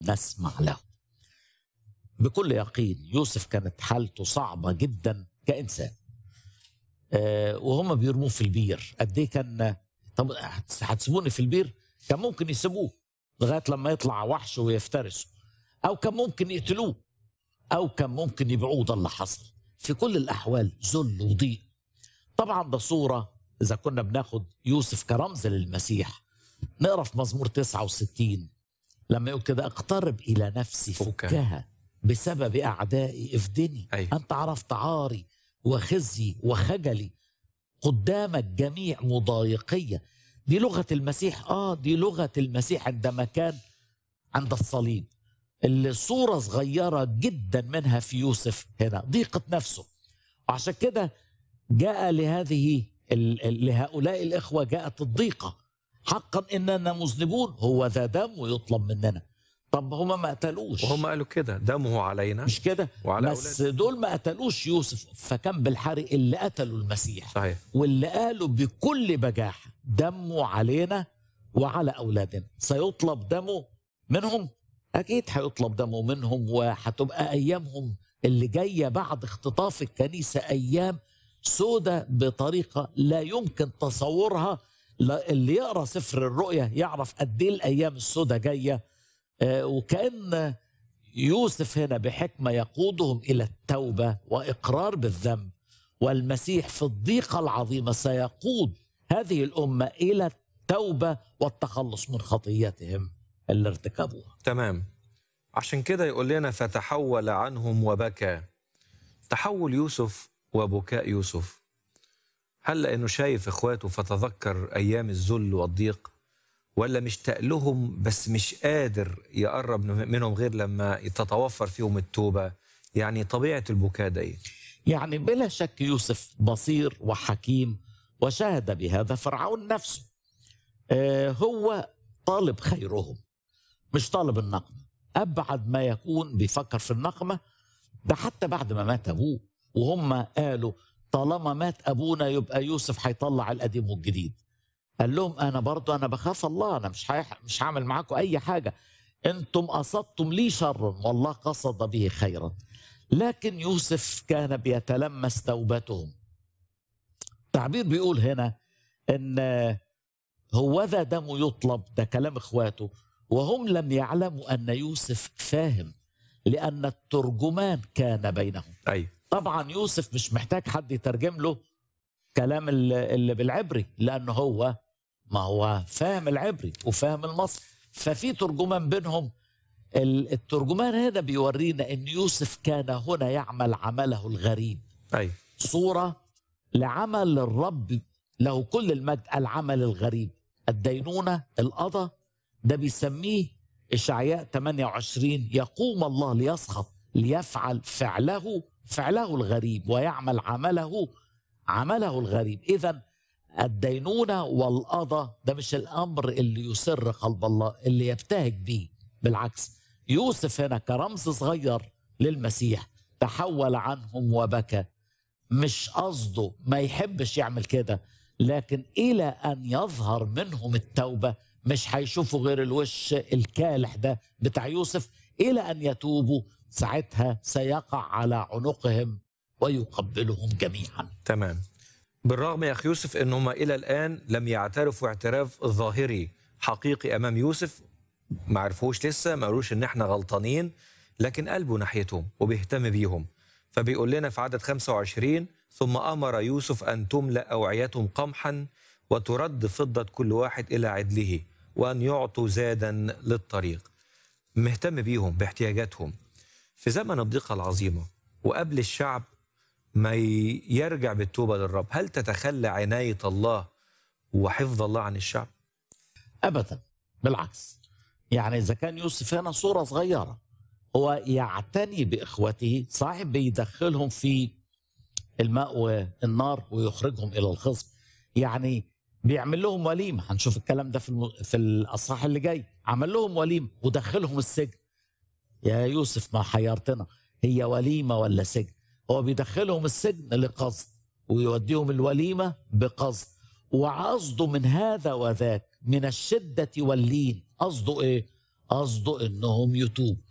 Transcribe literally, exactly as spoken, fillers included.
نسمع له. بكل يقين يوسف كانت حالته صعبة جدا كإنسان، آه وهم بيرموه في البير. قد ايه كان؟ طب هتسيبوني في البير؟ كان ممكن يسيبوه لغاية لما يطلع وحش ويفترسه، أو كان ممكن يقتلوه، أو كان ممكن يبيعوه. ده اللي حصل. في كل الأحوال ذل وضيق. طبعا ده صورة، إذا كنا بناخد يوسف كرمز للمسيح، نقرأ في مزمور تسعة وستين لما يقول كده: اقترب إلى نفسي فكها بسبب أعدائي افدني. أي. أنت عرفت عاري وخزي وخجلي قدامك جميع مضايقية. دي لغة المسيح. آه دي لغة المسيح عندما كان عند الصليب. الصورة صغيرة جدا منها في يوسف هنا ضيقة نفسه. وعشان كده جاء لهذه لهؤلاء الإخوة جاءت الضيقة. حقا إننا مذنبون، هو ذا دم ويطلب مننا. طب هما ما قتلوش، وهم قالوا كده دمه علينا مش كده؟ وعلى بس أولاد. دول ما قتلوش يوسف، فكان بالحري اللي قتلوا المسيح. صحيح. واللي قالوا بكل بجاحة: دمه علينا وعلى أولادنا. سيطلب دمه منهم، أكيد هيطلب دمه منهم، وهتبقى أيامهم اللي جاية بعد اختطاف الكنيسة أيام سودة بطريقة لا يمكن تصورها. اللي يقرأ سفر الرؤيا يعرف قد ايه الأيام السودة جاية. آه وكأن يوسف هنا بحكمة يقودهم إلى التوبة وإقرار بالذنب، والمسيح في الضيقة العظيمة سيقود هذه الأمة إلى التوبة والتخلص من خطياتهم اللي ارتكبوها. تمام. عشان كده يقول لنا: فتحول عنهم وبكى. تحول يوسف وبكاء يوسف، هل لأنه شايف إخواته فتذكر أيام الذل والضيق، ولا مشتاق لهم بس مش قادر يقرب منهم غير لما تتوفر فيهم التوبة؟ يعني طبيعة البكاء ده إيه؟ يعني بلا شك يوسف بصير وحكيم وشاهد بهذا فرعون نفسه. آه هو طالب خيرهم، مش طالب النقمة. أبعد ما يكون بيفكر في النقمة. ده حتى بعد ما مات أبوه وهم قالوا: طالما مات أبونا يبقى يوسف هيطلع القديم والجديد. قال لهم: أنا برضو أنا بخاف الله، أنا مش هيح... مش هعمل معاكم أي حاجة. أنتم قصدتم لي شرا والله قصد به خيرا. لكن يوسف كان بيتلمس توبتهم. تعبير بيقول هنا إن هوذا دم يطلب، ده كلام إخواته، وهم لم يعلموا أن يوسف فاهم، لأن الترجمان كان بينهم. أي. طبعا يوسف مش محتاج حد يترجم له كلام اللي بالعبري، لأنه هو ما هو فاهم العبري وفاهم المصري، ففي ترجمان بينهم. الترجمان هنا بيورينا أن يوسف كان هنا يعمل عمله الغريب. أي. صورة لعمل الرب له كل المجد، العمل الغريب، الدينونة، القضاء. ده بيسميه إشعياء ثمانية وعشرين: يقوم الله ليسخط ليفعل فعله فعله الغريب ويعمل عمله عمله الغريب. إذن الدينونة والقضاء ده مش الأمر اللي يسر قلب الله اللي يبتهج به. بالعكس، يوسف هنا كرمز صغير للمسيح تحول عنهم وبكى. مش قصده ما يحبش يعمل كده، لكن إلى أن يظهر منهم التوبة مش هيشوفوا غير الوش الكالح ده بتاع يوسف. إلى أن يتوبوا ساعتها سيقع على عنقهم ويقبلهم جميعا. تمام. بالرغم يا أخي يوسف أنهم إلى الآن لم يعترفوا اعتراف ظاهري حقيقي أمام يوسف، ما عرفوش لسه، ما قالوش إن احنا غلطانين، لكن قلبه ناحيتهم وبيهتم بيهم. فبيقول لنا في عدد خمسة وعشرين: ثم أمر يوسف أن تملأ أوعيتهم قمحا وترد فضة كل واحد إلى عدله وأن يعطوا زادا للطريق. مهتم بيهم باحتياجاتهم في زمن الضيقة العظيمة وقبل الشعب ما يرجع بالتوبة للرب. هل تتخلى عناية الله وحفظ الله عن الشعب؟ أبدا، بالعكس. يعني إذا كان يوسف هنا صورة صغيرة، هو يعتني بإخوته، صاحب بيدخلهم في الماء والنار ويخرجهم إلى الخصب. يعني بيعمل لهم وليمة. هنشوف الكلام ده في الم... في الأصحاح اللي جاي. عمل لهم وليمة ودخلهم السجن. يا يوسف ما حيرتنا، هي وليمة ولا سجن؟ هو بيدخلهم السجن لقصد ويوديهم الوليمة بقصد، وقصده من هذا وذاك، من الشدة واللين. قصده إيه؟ قصده انهم يتوب.